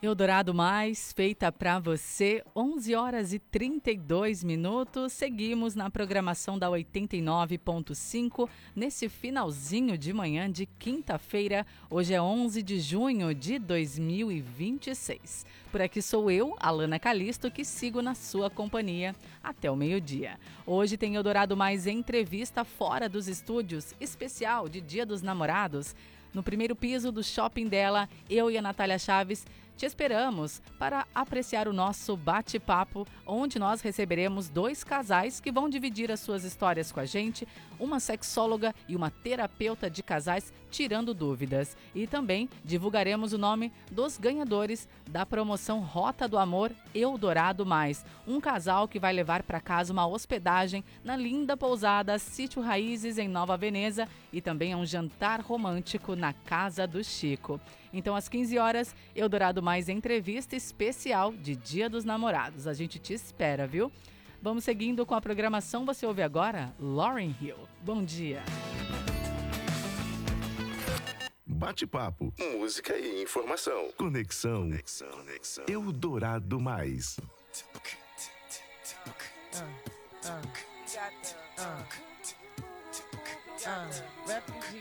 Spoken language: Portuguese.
Eldorado Mais, feita para você, 11 horas e 32 minutos. Seguimos na programação da 89.5, nesse finalzinho de manhã de quinta-feira. Hoje é 11 de junho de 2026. Por aqui sou eu, Alana Calisto, que sigo na sua companhia até o meio-dia. Hoje tem Eldorado Mais entrevista fora dos estúdios, especial de Dia dos Namorados. No primeiro piso do shopping dela, eu e a Natália Chaves te esperamos para apreciar o nosso bate-papo, onde nós receberemos 2 casais que vão dividir as suas histórias com a gente, uma sexóloga e uma terapeuta de casais tirando dúvidas. E também divulgaremos o nome dos ganhadores da promoção Rota do Amor Eldorado Mais, um casal que vai levar para casa uma hospedagem na linda pousada Sítio Raízes em Nova Veneza e também um jantar romântico na casa do Chico. Então, às 15 horas, Eldorado Mais entrevista especial de Dia dos Namorados. A gente te espera, viu? Vamos seguindo com a programação. Você ouve agora Lauryn Hill. Bom dia. Bate-papo, música e informação. Conexão. Eldorado Mais. Refugee